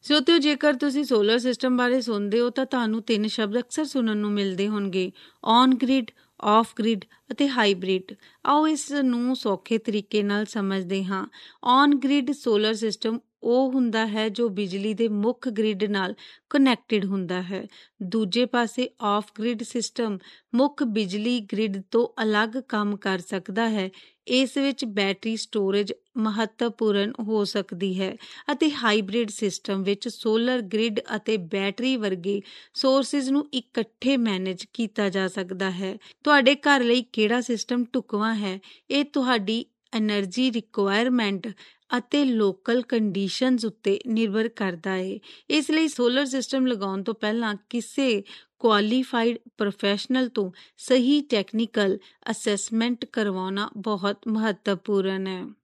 ਸੋਤਿਓ, ਜੇਕਰ ਤੁਸੀਂ solar system ਬਾਰੇ ਸੁਣਦੇ ਹੋ ਤਾਂ ਤੁਹਾਨੂੰ 3 ਸ਼ਬਦ ਅਕਸਰ ਸੁਣਨ ਨੂੰ ਮਿਲਦੇ ਹੋਣਗੇ: ਔਨ ਗ੍ਰਿਡ, ਆਫ ਗ੍ਰਿਡ ਅਤੇ ਹਾਈਬ੍ਰਿਡ। ਆਓ ਇਸ ਨੂੰ ਸੌਖੇ ਤਰੀਕੇ ਨਾਲ ਸਮਝਦੇ ਹਾਂ। ਔਨ ਗ੍ਰਿਡ ਸੋਲਰ ਸਿਸਟਮ ਉਹ ਹੁੰਦਾ ਹੈ ਜੋ ਬਿਜਲੀ ਦੇ ਮੁੱਖ ਗ੍ਰਿਡ ਨਾਲ ਕਨੈਕਟਿਡ ਹੁੰਦਾ ਹੈ। ਦੂਜੇ ਪਾਸੇ ਆਫ ਗ੍ਰਿਡ ਸਿਸਟਮ ਮੁੱਖ ਬਿਜਲੀ ਗ੍ਰਿਡ ਤੋਂ ਅਲੱਗ ਕੰਮ ਕਰ ਸਕਦਾ ਹੈ। ਇਸ ਵਿੱਚ ਬੈਟਰੀ ਸਟੋਰੇਜ ਮਹੱਤਵਪੂਰਨ ਹੋ ਸਕਦੀ ਹੈ ਅਤੇ ਹਾਈਬ੍ਰਿਡ ਸਿਸਟਮ ਵਿੱਚ ਸੋਲਰ ਗ੍ਰਿਡ ਅਤੇ ਬੈਟਰੀ ਵਰਗੇ ਸੋਰਸਿਸ ਨੂੰ ਇਕੱਠੇ ਮੈਨੇਜ ਕੀਤਾ ਜਾ ਸਕਦਾ ਹੈ। ਤੁਹਾਡੇ ਘਰ ਲਈ ਕਿਹੜਾ ਸਿਸਟਮ ਢੁਕਵਾਂ ਹੈ, ਇਹ ਤੁਹਾਡੀ ਐਨਰਜੀ ਰਿਕੁਆਇਰਮੈਂਟ ਅਤੇ ਲੋਕਲ ਕੰਡੀਸ਼ਨਸ ਉੱਤੇ ਨਿਰਭਰ ਕਰਦਾ ਹੈ। ਇਸ ਲਈ ਸੋਲਰ ਸਿਸਟਮ ਲਗਾਉਣ ਤੋਂ ਪਹਿਲਾਂ ਕਿਸੇ ਕੁਆਲੀਫਾਈਡ ਪ੍ਰੋਫੈਸ਼ਨਲ ਤੋਂ ਸਹੀ ਟੈਕਨੀਕਲ ਅਸੈਸਮੈਂਟ ਕਰਵਾਉਣਾ ਬਹੁਤ ਮਹੱਤਵਪੂਰਨ ਹੈ।